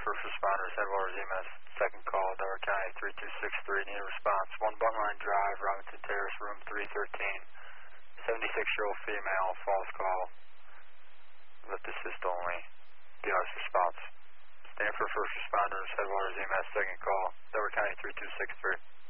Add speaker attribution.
Speaker 1: first responders, Headwaters EMS, second call, Delaware County 3263, need a response. 1 Buntline Drive, Robinson Terrace, room 313. 76-year-old female, false call. Lift assist only. DLS response. Stand for first responders, Headwaters EMS, second call, Delaware County 3263.